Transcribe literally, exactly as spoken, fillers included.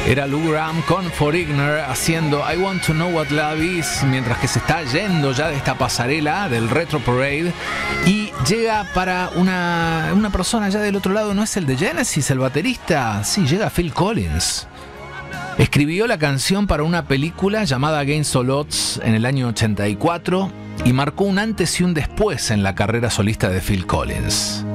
Era Lou Gramm con Foreigner haciendo I Want to Know What Love Is, mientras que se está yendo ya de esta pasarela del Retro Parade y llega para una, una persona ya del otro lado. ¿No es el de Genesis, el baterista? Sí, llega Phil Collins. Escribió la canción para una película llamada Against All Odds en el año ochenta y cuatro y marcó un antes y un después en la carrera solista de Phil Collins.